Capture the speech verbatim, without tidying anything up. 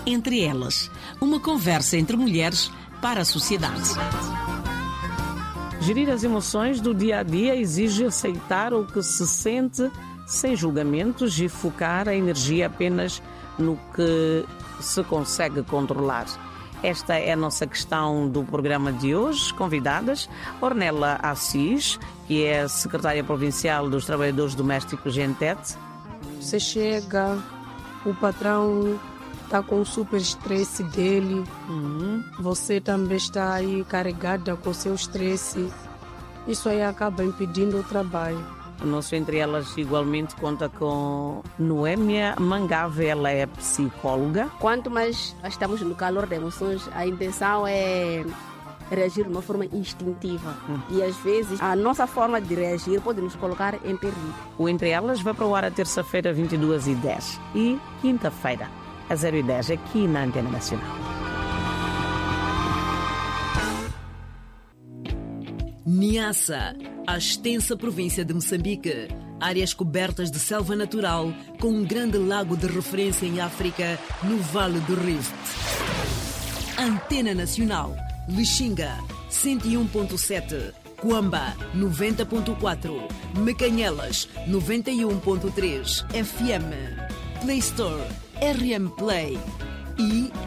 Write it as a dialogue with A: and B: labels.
A: Entre Elas, uma conversa entre mulheres para a sociedade.
B: Gerir as emoções do dia a dia exige aceitar o que se sente sem julgamentos e focar a energia apenas no que se consegue controlar. Esta é a nossa questão do programa de hoje. Convidadas, Ornella Assis, que é secretária provincial dos Trabalhadores Domésticos Gentete.
C: Você chega, o patrão está com o super estresse dele,
B: Uhum.
C: você também está aí carregada com o seu estresse. Isso aí acaba impedindo o trabalho.
B: O nosso Entre Elas igualmente conta com Noémia Mangave, ela é psicóloga.
D: Quanto mais estamos no calor das emoções, a intenção é reagir de uma forma instintiva.
B: Hum.
D: E às vezes a nossa forma de reagir pode nos colocar em perigo.
B: O Entre Elas vai para o ar a terça-feira, vinte e duas e dez e quinta-feira, a zero e dez, aqui na Antena Nacional.
A: Niassa, a extensa província de Moçambique. Áreas cobertas de selva natural, com um grande lago de referência em África, no Vale do Rift. Antena Nacional, Lixinga, cento e um ponto sete. Cuamba, noventa ponto quatro. Mecanhelas, noventa e um ponto três. F M. Play Store, R M Play. E